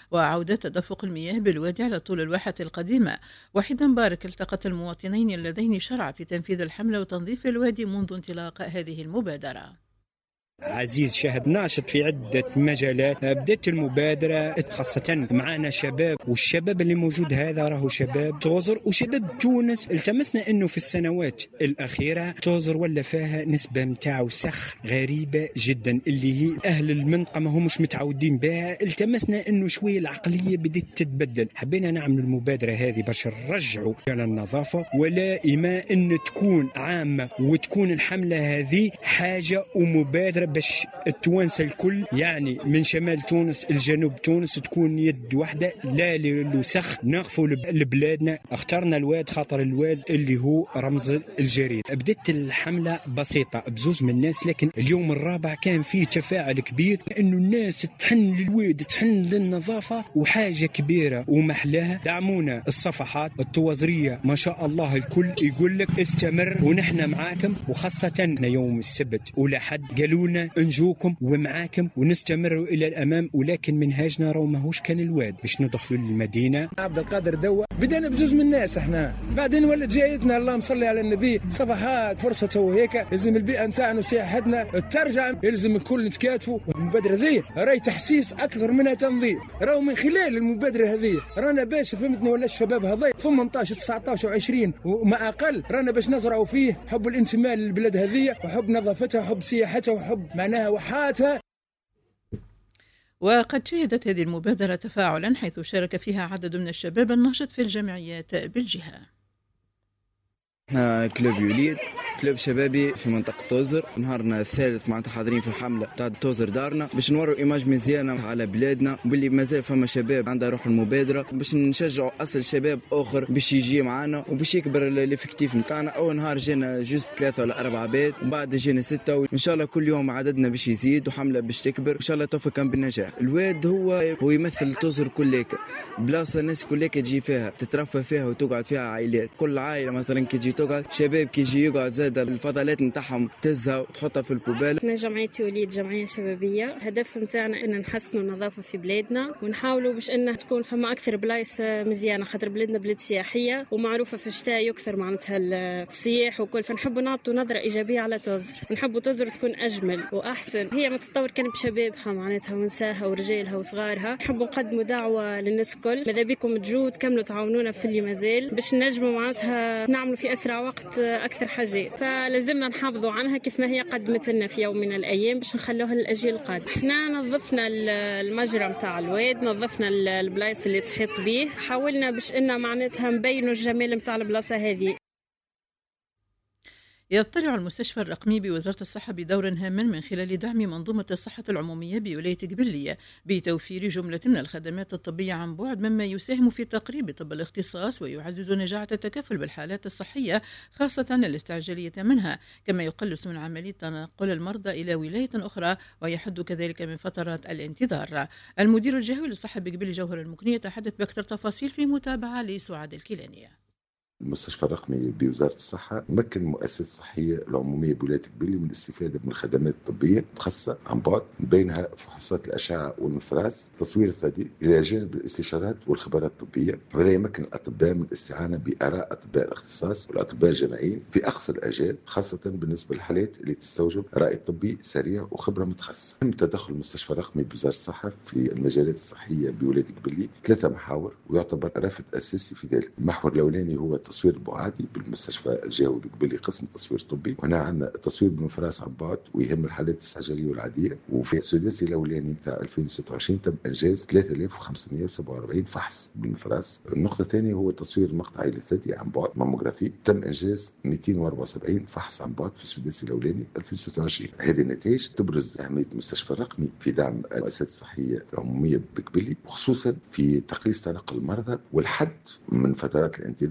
وعودة تدفق المياه بالوادي على طول الواحة القديمة. وحيد مبارك التقت المواطنين اللذين شرعا في تنفيذ الحملة وتنظيف الوادي منذ انطلاق هذه المبادرة. عزيز شاهد ناشط في عدة مجالات. بدأت المبادرة خاصة معنا شباب، والشباب اللي موجود هذا راهو شباب توزر وشباب تونس. التمسنا انه في السنوات الأخيرة توزر ولا فيها نسبة متاع سخ غريبة جدا اللي هي أهل المنطقة ما همش متعودين بها. التمسنا انه شوية العقلية بدأت تتبدل. حبينا نعمل المبادرة هذه باش نرجعوا على النظافة، ولا إما ان تكون عامة وتكون الحملة هذه حاجة ومبادرة باش التوانسه الكل، يعني من شمال تونس الجنوب تونس تكون يد واحده، لا للوسخ نغفوا لبلادنا. اخترنا الواد خاطر الواد اللي هو رمز الجريد. بدت الحمله بسيطه بزوز من الناس، لكن اليوم الرابع كان فيه تفاعل كبير انه الناس تحن للواد تحن للنظافه، وحاجه كبيره ومحلاها. دعمونا الصفحات التوازريه ما شاء الله الكل يقول لك استمر ونحن معاكم، وخاصه يوم السبت ولحد قالوا لنا نجوكم ومعاكم ونستمروا الى الامام، ولكن منهاجنا راهو ماهوش كان الواد باش ندخلوا للمدينه. عبد القادر دوا بدأنا بجوز من الناس احنا، بعدين ولت جايتنا اللهم صل على النبي صفحات فرصة وهيك. لازم البيئة نتاعنا وسياحتنا ترجع، يلزم الكل نتكاتفوا. المبادرة هذه راهي تحسيس اكثر منها تنظيم، راهو من خلال المبادرة هذه رانا باش فهمتني ولا الشباب هذا 18 19 و20 وما اقل رانا باش نزرعوا فيه حب الانتماء للبلاد هذه وحب نظافتها وحب سياحتها وحب معناها وحاتها. وقد شهدت هذه المبادرة تفاعلا حيث شارك فيها عدد من الشباب الناشط في الجمعيات بالجهة. احنا كلوب يوليد، كلوب شبابي في منطقة توزر. نهارنا الثالث معناتها حاضرين في الحملة تاع توزر دارنا باش نوروا ايماج مزيانة على بلادنا، وباللي مازال فما شباب عندها روح المبادرة، باش نشجعوا اصل شباب اخر باش يجي معنا وباش يكبر الافكتيف نتاعنا. اول نهار جينا جوست 3 ولا 4 عباد، وبعد جينا 6، وان شاء الله كل يوم عددنا باش يزيد وحملة باش تكبر ان شاء الله توفى كان بالنجاح. الواد هو يمثل توزر كلك، بلاصة الناس كلك تجي فيها تترفه فيها وتقعد فيها عائلات. كل عائلة مثلا كي تقعد شباب كي يجي يقعد زاد الفضلات نتاعهم تزها وتحطها في البوبال. احنا جمعية وليد جمعية شبابية، الهدف نتاعنا ان نحسنوا النظافة في بلادنا ونحاولوا باش انها تكون فما اكثر بلايص مزيانة، خاطر بلادنا بلاد سياحية ومعروفة في الشتاء يكثر معناتها السياح وكل، فنحبوا نعطوا نظرة ايجابية على توزر، ونحبوا توزر تكون اجمل واحسن. هي ما تتطور كان بشبابها معناتها ونساها ورجالها وصغارها. نحبوا نقدموا دعوة للناس الكل، ماذا بكم تجوا تكملوا تعاونونا في اللي مازال باش نجموا معناتها نعملوا في اسرع وقت أكثر حاجات، فلازمنا نحافظوا عنها كيف ما هي قدمت لنا في يوم من الأيام باش نخلوها للأجيال القادمة. احنا نظفنا المجرى متاع الواد، نظفنا البلايص اللي تحيط به، حاولنا باش إننا معناتها نبينوا الجمال متاع البلاصة هذه. يضطلع المستشفى الرقمي بوزارة الصحة بدور هام من خلال دعم منظومة الصحة العمومية بولاية قبلية بتوفير جملة من الخدمات الطبية عن بعد، مما يساهم في تقريب طب الاختصاص ويعزز نجاعة التكافل بالحالات الصحية خاصة الاستعجالية منها، كما يقلص من عملية تنقل المرضى إلى ولاية أخرى ويحد كذلك من فترات الانتظار. المدير الجهوي للصحة بقبلي جوهر المكني يتحدث بأكثر تفاصيل في متابعة لسعاد الكيلانية. المستشفى الرقمي بوزارة الصحة يمكن المؤسسات الصحية العمومية بولاية قبلي من الاستفادة من الخدمات الطبية متخصصة عن بعد، بينها فحوصات الأشعة والنفراس، تصوير الثدي، إلى جانب الاستشارات والخبرات الطبية. وهذا يمكن الأطباء من الاستعانة بآراء أطباء الاختصاص والأطباء الجامعيين في أقصى الأجال، خاصة بالنسبة للحالات اللي تستوجب رأي طبي سريع وخبرة متخصصة. تم تدخل المستشفى الرقمي بوزارة الصحة في المجالات الصحية بولاية قبلي 3 محاور، ويعتبر رافد أساسي في ذلك. المحور الأولاني هو التصوير البعادي بالمستشفى الجهوي بقبلي قسم تصوير طبي، وهنا عندنا التصوير بالانفراس عن بعد ويهم الحالات الاستعجاليه والعاديه. وفي السداسي الاولاني بتاع 2026 تم انجاز 3547 فحص بالانفراس. النقطه الثانيه هو التصوير المقطعي للثدي عن بعد ماموغرافي، تم انجاز 274 فحص عن بعد في السداسي الاولاني 2026. هذه النتائج تبرز اهميه المستشفى الرقمي في دعم المؤسسات الصحيه العموميه بقبلي، وخصوصا في تقليص تنقل المرضى والحد من فترات الانتظار بالنسبه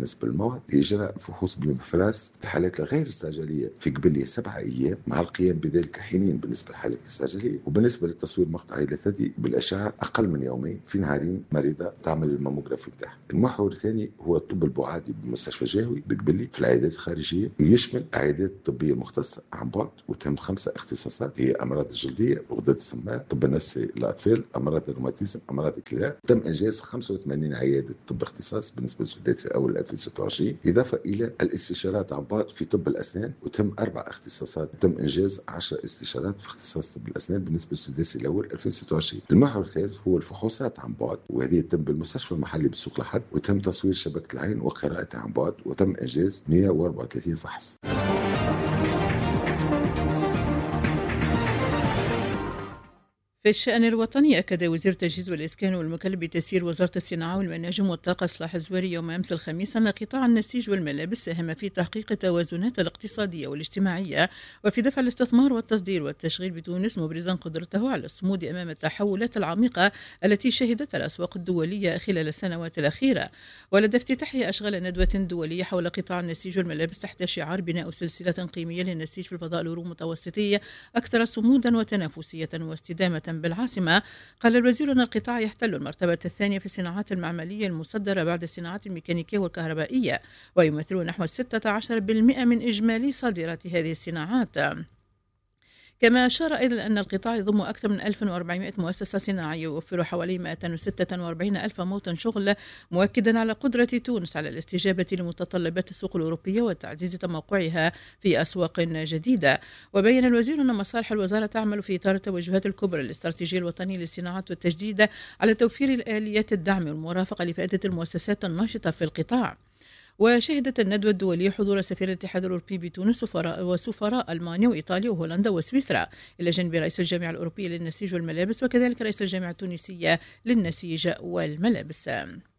بالنسبة للموعد لإجراء الفحوص بالمفراس في الحالات الغير الاستعجالية في قبلية 7 أيام مع القيام بذلك حينين بالنسبة للحالات الاستعجالية. وبالنسبة للتصوير مقطعي الثدي بالأشعة أقل من يومين في نهارين مريضة تعمل الماموغرافي بتاعها. المحور الثاني هو الطب البعادي بمستشفى جاوي بقبلي في العيادات الخارجية، ويشمل عيادات طبية مختصة عن بعد وتهم 5 اختصاصات هي أمراض الجلدية، الغدد السماء، طب النفسي للأطفال، أمراض الروماتيزم، أمراض الكلى. تم إنجاز 85 عيادة طب اختصاص بالنسبة للسداسي الأول 2026، إضافة إلى الاستشارات عن بعد في طب الأسنان وتم 4 اختصاصات. تم إنجاز 10 استشارات في اختصاص طب الأسنان بالنسبة للسداسي الأول 2026. المحور الثالث هو الفحوصات عن بعد، وهذه تم بالمستشفى المحلي بسوق لحد، وتم تصوير شبكة العين وقراءتها عن بعد، وتم إنجاز 134 فحص. في الشأن الوطني، أكد وزير التجهيز والإسكان والمكلف بتسيير وزارة الصناعة والمناجم والطاقة صلاح الزويري يوم أمس الخميس أن قطاع النسيج والملابس ساهم في تحقيق التوازنات الاقتصادية والاجتماعية وفي دفع الاستثمار والتصدير والتشغيل بتونس، مبرزا قدرته على الصمود أمام التحولات العميقة التي شهدتها الأسواق الدولية خلال السنوات الأخيرة. ولدى افتتاحها أشغال ندوة دولية حول قطاع النسيج والملابس تحت شعار بناء سلسلة قيمية للنسيج في الفضاء المتوسطي أكثر صمودا وتنافسية واستدامة بالعاصمة. قال الوزير أن القطاع يحتل المرتبة الثانية في الصناعات المعملية المصدرة بعد الصناعات الميكانيكية والكهربائية، ويمثل نحو 16% من إجمالي صادرات هذه الصناعات. كما أشار أيضا أن القطاع يضم أكثر من 1400 مؤسسة صناعية يوفر حوالي 246 ألف موطن شغل، مؤكدا على قدرة تونس على الاستجابة لمتطلبات السوق الأوروبية وتعزيز تموقعها في أسواق جديدة. وبين الوزير أن مصالح الوزارة تعمل في إطار التوجهات الكبرى الاستراتيجية الوطنية للصناعات والتجديد على توفير الآليات الدعم والمرافقة لفائدة المؤسسات الناشطة في القطاع. وشهدت الندوة الدولية حضور سفير الاتحاد الأوروبي بتونس وسفراء ألمانيا وإيطاليا وهولندا وسويسرا، إلى جانب رئيس الجامعة الأوروبية للنسيج والملابس وكذلك رئيس الجامعة التونسية للنسيج والملابس.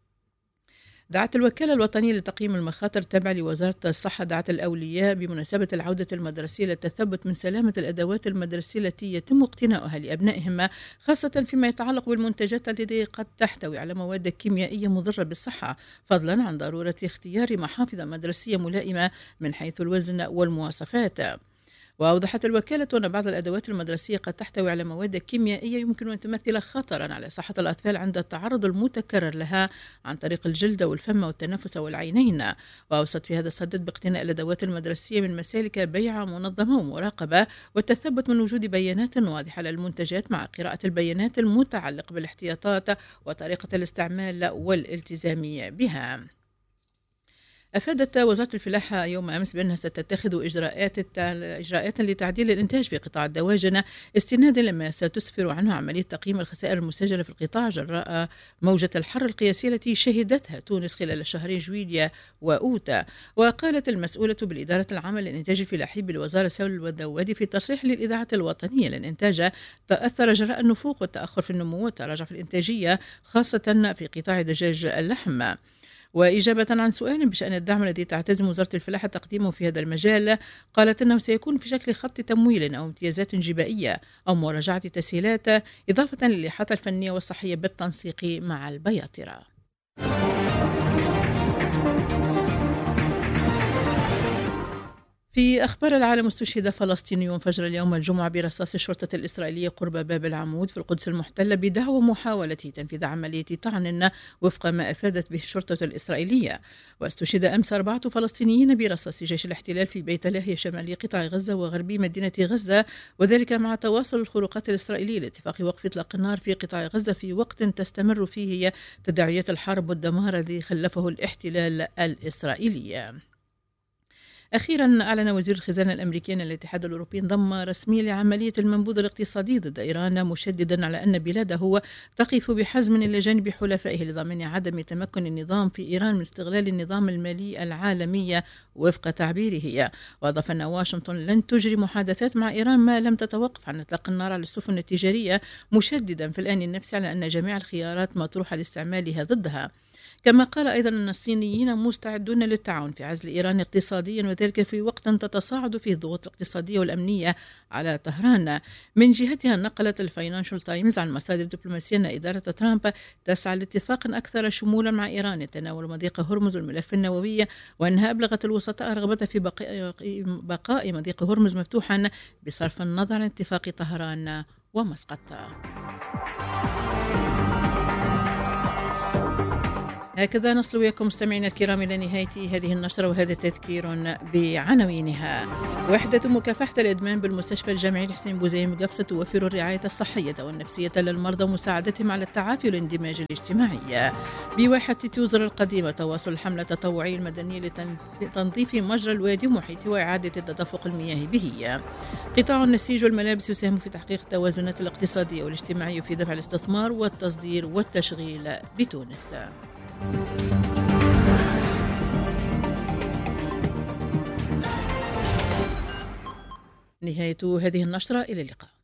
دعت الوكالة الوطنية لتقييم المخاطر التابعة لوزارة الصحة الأولياء بمناسبة العودة المدرسية للتثبت من سلامة الأدوات المدرسية التي يتم اقتناؤها لأبنائهم، خاصة فيما يتعلق بالمنتجات التي قد تحتوي على مواد كيميائية مضرة بالصحة، فضلا عن ضرورة اختيار محافظ مدرسية ملائمة من حيث الوزن والمواصفات. وأوضحت الوكالة أن بعض الأدوات المدرسية قد تحتوي على مواد كيميائية يمكن أن تمثل خطرا على صحة الأطفال عند التعرض المتكرر لها عن طريق الجلد والفم والتنفس والعينين. وأوصت في هذا الصدد باقتناء الأدوات المدرسية من مسالك بيع منظمة ومراقبة والتثبت من وجود بيانات واضحة للمنتجات مع قراءة البيانات المتعلقة بالاحتياطات وطريقة الاستعمال والالتزام بها. أفادت وزارة الفلاحة يوم أمس بأنها ستتخذ إجراءات لتعديل الإنتاج في قطاع الدواجن استنادا لما ستسفر عنه عملية تقييم الخسائر المسجلة في القطاع جراء موجة الحر القياسية التي شهدتها تونس خلال شهري جويليا وأوتا. وقالت المسؤولة بالإدارة العامة للإنتاج الفلاحي بالوزارة سلوى الذوادي في تصريح للإذاعة الوطنية للإنتاج تأثر جراء النفوق والتأخر في النمو والتراجع في الإنتاجية خاصة في قطاع دجاج اللحم. وإجابة عن سؤال بشأن الدعم الذي تعتزم وزارة الفلاحة تقديمه في هذا المجال، قالت أنه سيكون في شكل خط تمويل أو امتيازات جبائية أو مراجعة تسهيلات، إضافة للإحاطة الفنية والصحية بالتنسيق مع البياطرة. في أخبار العالم، استشهد فلسطيني فجر اليوم الجمعة برصاص الشرطة الإسرائيلية قرب باب العمود في القدس المحتلة بدعوى محاولة تنفيذ عملية طعن وفق ما أفادت به الشرطة الإسرائيلية. واستشهد أمس 4 فلسطينيين برصاص جيش الاحتلال في بيت لاهيا شمالي قطاع غزة وغربي مدينة غزة، وذلك مع تواصل الخروقات الإسرائيلية لاتفاق وقف إطلاق النار في قطاع غزة في وقت تستمر فيه تداعيات الحرب والدمار الذي خلفه الاحتلال الإسرائيلي. أخيرا أعلن وزير الخزانة الأمريكي أن الاتحاد الأوروبي انضم رسميا لعملية المنبوذ الاقتصادي ضد إيران، مشددا على أن بلاده تقف بحزم إلى جانب حلفائه لضمان عدم تمكن النظام في إيران من استغلال النظام المالي العالمي وفق تعبيره. وأضاف أن واشنطن لن تجري محادثات مع إيران ما لم تتوقف عن إطلاق النار على السفن التجارية، مشددا في الآن نفسه على أن جميع الخيارات مطروحة لاستعمالها ضدها. كما قال أيضا أن الصينيين مستعدون للتعاون في عزل إيران اقتصاديا، وذلك في وقت تتصاعد فيه الضغوط الاقتصادية والأمنية على طهران. من جهتها نقلت الفاينانشال تايمز عن مصادر دبلوماسية أن إدارة ترامب تسعى لاتفاق أكثر شمولا مع إيران يتناول مضيق هرمز والملف النووي، وأنها أبلغت الوسطاء رغبتها في بقاء مضيق هرمز مفتوحا بصرف النظر عن اتفاق طهران ومسقط. هكذا نصل وياكم مستمعينا الكرام إلى نهاية هذه النشرة، وهذا تذكير بعناوينها. وحدة مكافحة الإدمان بالمستشفى الجامعي الحسين بوزيم قفصة توفر الرعاية الصحية والنفسية للمرضى ومساعدتهم على التعافي والاندماج الاجتماعي. بواحة توزر القديمة تواصل الحملة التطوعية المدنية لتنظيف مجرى الوادي ومحيطه وإعادة التدفق المياه به. قطاع النسيج والملابس يساهم في تحقيق التوازنات الاقتصادية والاجتماعية في دفع الاستثمار والتصدير والتشغيل بتونس. نهاية هذه النشرة، إلى اللقاء.